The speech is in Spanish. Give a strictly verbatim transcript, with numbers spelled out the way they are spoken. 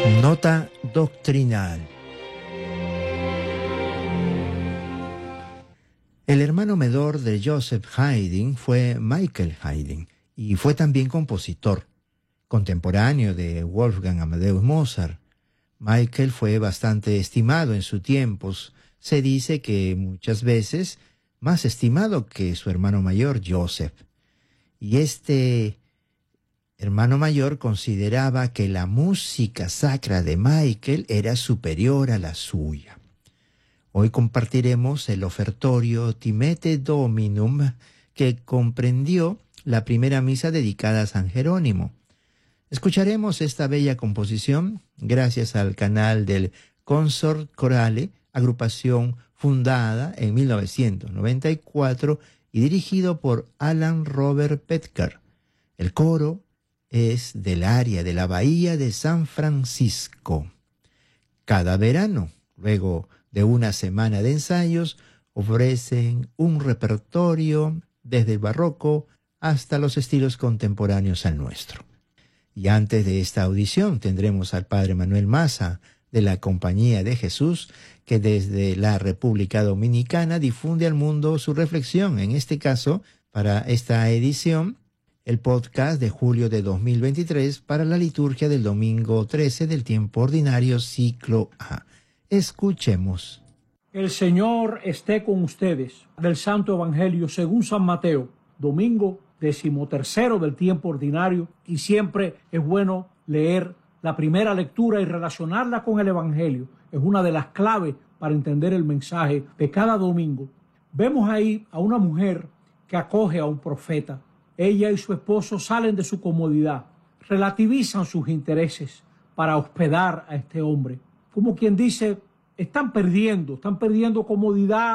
Nota doctrinal. El hermano menor de Joseph Haydn fue Michael Haydn y fue también compositor, contemporáneo de Wolfgang Amadeus Mozart. Michael fue bastante estimado en sus tiempos. Se dice que muchas veces más estimado que su hermano mayor, Joseph. Y este hermano mayor consideraba que la música sacra de Michael era superior a la suya. Hoy compartiremos el ofertorio Timete Dominum, que comprendió la primera misa dedicada a San Jerónimo. Escucharemos esta bella composición gracias al canal del Consort Chorale, agrupación fundada en mil novecientos noventa y cuatro y dirigido por Alan Robert Petker. El coro es del área de la Bahía de San Francisco. Cada verano, luego de una semana de ensayos, ofrecen un repertorio desde el barroco hasta los estilos contemporáneos al nuestro. Y antes de esta audición tendremos al padre Manuel Maza de la Compañía de Jesús, que desde la República Dominicana difunde al mundo su reflexión, en este caso, para esta edición, el podcast de julio de dos mil veintitrés para la liturgia del domingo trece del tiempo ordinario, ciclo A. Escuchemos. El Señor esté con ustedes. Del Santo Evangelio según San Mateo, domingo decimotercero del tiempo ordinario, y siempre es bueno leer la primera lectura y relacionarla con el Evangelio. Es una de las claves para entender el mensaje de cada domingo. Vemos ahí a una mujer que acoge a un profeta. Ella y su esposo salen de su comodidad, relativizan sus intereses para hospedar a este hombre. Como quien dice, están perdiendo, están perdiendo comodidad,